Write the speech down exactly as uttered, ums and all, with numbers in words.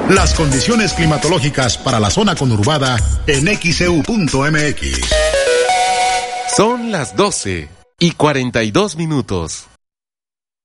Las condiciones climatológicas para la zona conurbada en X E U punto M X. Son las doce y cuarenta y dos minutos.